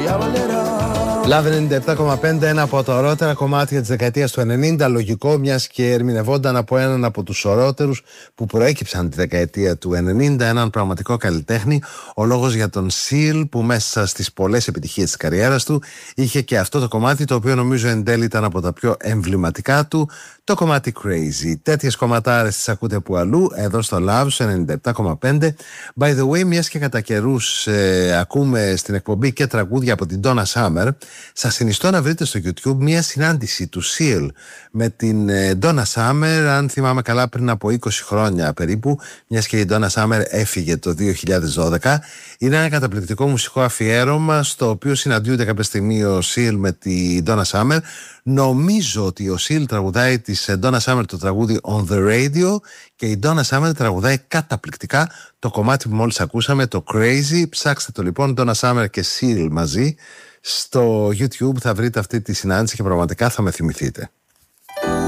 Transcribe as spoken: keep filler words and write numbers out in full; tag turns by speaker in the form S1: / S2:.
S1: Love ενενήντα επτά κόμμα πέντε, ένα από τα ωραιότερα κομμάτια της δεκαετίας του ενενήντα. Λογικό, μιας και ερμηνευόταν από έναν από τους ωραιότερους που προέκυψαν τη δεκαετία του ενενήντα, έναν πραγματικό καλλιτέχνη. Ο λόγος για τον Seal, που μέσα στις πολλές επιτυχίες της καριέρας του είχε και αυτό το κομμάτι, το οποίο νομίζω εν τέλει ήταν από τα πιο εμβληματικά του, το κομμάτι Crazy. Τέτοιες κομματάρες τις ακούτε που αλλού, εδώ στο Love ενενήντα επτά κόμμα πέντε. By the way, μιας και κατά καιρούς ε, ακούμε στην εκπομπή και τραγούδια από την Donna Summer, σας συνιστώ να βρείτε στο YouTube μια συνάντηση του Seal με την ε, Donna Summer, αν θυμάμαι καλά πριν από είκοσι χρόνια περίπου, μιας και η Donna Summer έφυγε το δύο χιλιάδες δώδεκα. Είναι ένα καταπληκτικό μουσικό αφιέρωμα στο οποίο συναντιούνται κάποια στιγμή ο Seal με τη Donna Summer. Νομίζω ότι ο Seal τραγουδάει της Donna Summer το τραγούδι On The Radio και η Donna Summer τραγουδάει καταπληκτικά το κομμάτι που μόλις ακούσαμε, το Crazy. Ψάξτε το λοιπόν, Donna Summer και Seal μαζί. Στο YouTube θα βρείτε αυτή τη συνάντηση και πραγματικά θα με θυμηθείτε.